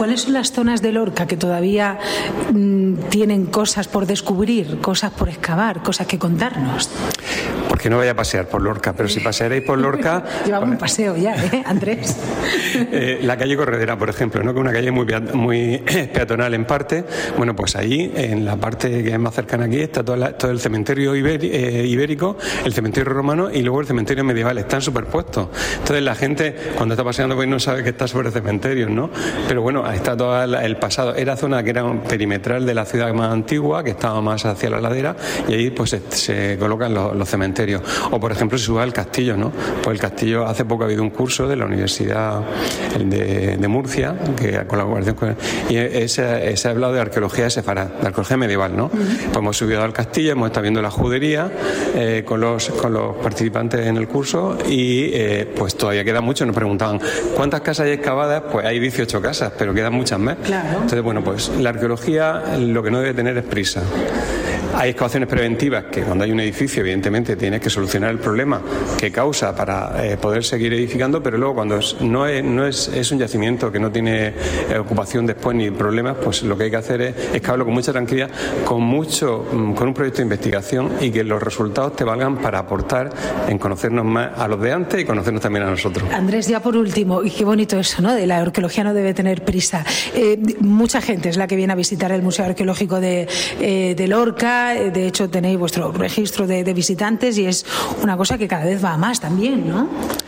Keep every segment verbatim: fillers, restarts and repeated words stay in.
¿Cuáles son las zonas de Lorca que todavía mmm, tienen cosas por descubrir, cosas por excavar, cosas que contarnos? Porque no vaya a pasear por Lorca, pero si pasearéis por Lorca... Llevamos un paseo ya, ¿eh, Andrés? eh, la calle Corredera, por ejemplo, ¿no? Que es una calle muy, muy peatonal en parte. Bueno, pues ahí, en la parte que es más cercana aquí, está toda la, todo el cementerio ibérico, eh, ibérico, el cementerio romano y luego el cementerio medieval. Están superpuestos. Entonces la gente, cuando está paseando, pues no sabe que está sobre el cementerio, ¿no? Pero bueno, está todo el pasado. Era zona que era perimetral de la ciudad más antigua, que estaba más hacia la ladera, y ahí pues se, se colocan los, los cementerios. O por ejemplo, se sube al castillo, ¿no? Pues el castillo, hace poco ha habido un curso de la Universidad de, de Murcia, que con la colaboración con, y ese, se ha hablado de arqueología de Sefarad, de arqueología medieval, ¿no? Uh-huh. Pues hemos subido al castillo, hemos estado viendo la judería eh, con los con los participantes en el curso y eh, pues todavía queda mucho. Nos preguntaban ¿cuántas casas hay excavadas? Pues hay dieciocho casas, pero quedan muchas más. Claro. Entonces, bueno, pues la arqueología lo que no debe tener es prisa. Hay excavaciones preventivas que cuando hay un edificio evidentemente tienes que solucionar el problema que causa para eh, poder seguir edificando, pero luego cuando es, no, es, no es, es un yacimiento que no tiene eh, ocupación después ni problemas, pues lo que hay que hacer es excavarlo con mucha tranquilidad, con mucho, con un proyecto de investigación y que los resultados te valgan para aportar en conocernos más a los de antes y conocernos también a nosotros. Andrés, ya por último, y qué bonito eso, ¿no? De la arqueología no debe tener prisa. Eh, mucha gente es la que viene a visitar el Museo Arqueológico de, eh, de Lorca. De hecho, tenéis vuestro registro de, de visitantes y es una cosa que cada vez va a más también, ¿no?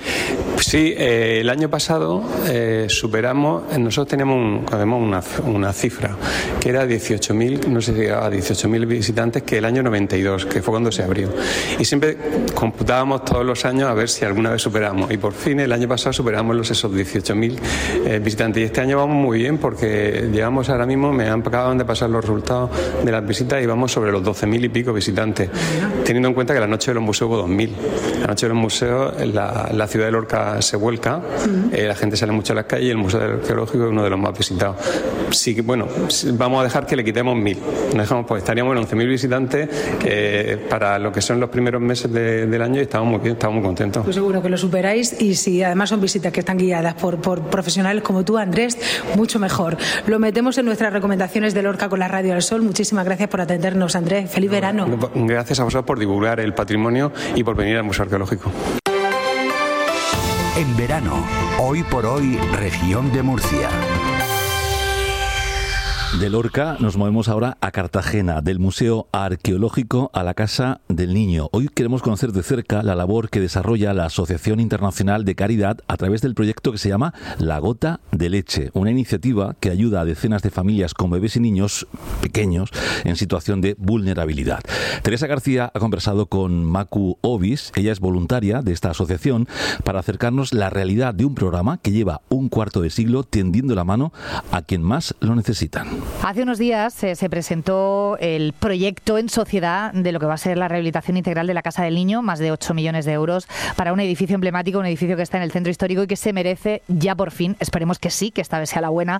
Sí, eh, el año pasado eh, superamos, nosotros teníamos, un, tenemos una, una cifra que era dieciocho mil, no sé si llegaba a dieciocho mil visitantes, que el año noventa y dos, que fue cuando se abrió. Y siempre computábamos todos los años a ver si alguna vez superamos. Y por fin el año pasado superamos los esos dieciocho mil eh, visitantes. Y este año vamos muy bien porque llevamos ahora mismo, me han acaban de pasar los resultados de las visitas y vamos sobre los doce mil y pico visitantes. Teniendo en cuenta que la noche de los museos hubo dos mil. La noche de los museos, la, la ciudad de Lorca se vuelca, uh-huh. eh, la gente sale mucho a las calles y el Museo Arqueológico es uno de los más visitados. Sí que, bueno, vamos a dejar que le quitemos mil. Nos dejamos, pues estaríamos en once mil visitantes que para lo que son los primeros meses de, del año y estamos muy bien, estamos muy contentos. Pues seguro que lo superáis y si además son visitas que están guiadas por, por profesionales como tú, Andrés, mucho mejor. Lo metemos en nuestras recomendaciones de Lorca con la Radio del Sol. Muchísimas gracias por atendernos, Andrés. Feliz no, verano. Gracias a vosotros por divulgar el patrimonio y por venir al Museo Arqueológico. En verano, hoy por hoy, región de Murcia. De Lorca nos movemos ahora a Cartagena, del Museo Arqueológico a la Casa del Niño. Hoy queremos conocer de cerca la labor que desarrolla la Asociación Internacional de Caridad a través del proyecto que se llama La Gota de Leche, una iniciativa que ayuda a decenas de familias con bebés y niños pequeños en situación de vulnerabilidad. Teresa García ha conversado con Maku Ovis, ella es voluntaria de esta asociación, para acercarnos la realidad de un programa que lleva un cuarto de siglo tendiendo la mano a quien más lo necesitan. Hace unos días eh, se presentó el proyecto en sociedad de lo que va a ser la rehabilitación integral de la Casa del Niño, más de ocho millones de euros para un edificio emblemático, un edificio que está en el centro histórico y que se merece ya por fin, esperemos que sí, que esta vez sea la buena,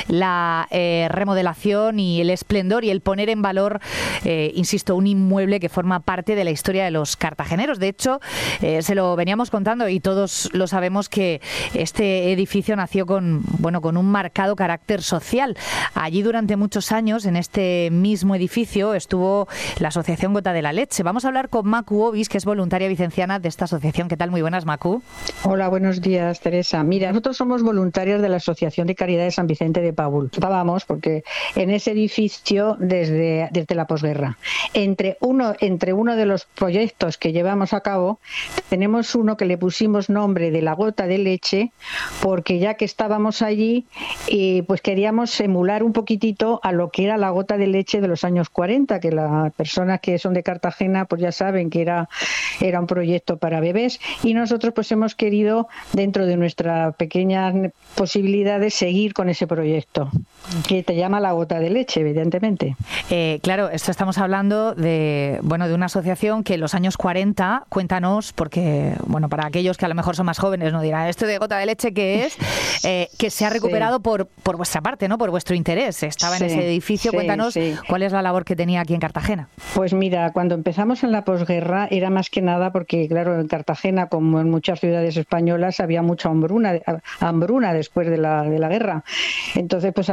la eh, remodelación y el esplendor y el poner en valor, eh, insisto, un inmueble que forma parte de la historia de los cartageneros. De hecho, eh, se lo veníamos contando y todos lo sabemos que este edificio nació con, bueno, con un marcado carácter social. Allí durante muchos años, en este mismo edificio, estuvo la Asociación Gota de la Leche. Vamos a hablar con Maku Ovis, que es voluntaria vicenciana de esta asociación. ¿Qué tal? Muy buenas, Maku. Hola, buenos días, Teresa. Mira, nosotros somos voluntarios de la Asociación de Caridad de San Vicente de Paúl. Estábamos porque en ese edificio desde, desde la posguerra. Entre uno, entre uno de los proyectos que llevamos a cabo, tenemos uno que le pusimos nombre de La Gota de Leche, porque ya que estábamos allí, eh, pues queríamos emular un poquitito a lo que era la gota de leche de los años cuarenta, que las personas que son de Cartagena pues ya saben que era, era un proyecto para bebés, y nosotros pues hemos querido, dentro de nuestras pequeñas posibilidades, seguir con ese proyecto, que te llama La Gota de Leche, evidentemente. Eh, claro, esto estamos hablando de, bueno, de una asociación que en los años cuarenta, cuéntanos, porque bueno, para aquellos que a lo mejor son más jóvenes no dirán, ¿esto de Gota de Leche qué es? Eh, que se ha recuperado sí. por, por vuestra parte, ¿no? Por vuestro interés. estaba sí, en ese edificio. sí, Cuéntanos sí. cuál es la labor que tenía aquí en Cartagena. Pues mira, cuando empezamos en la posguerra era más que nada porque, claro, en Cartagena, como en muchas ciudades españolas, había mucha hambruna, hambruna después de la, de la guerra. Entonces, pues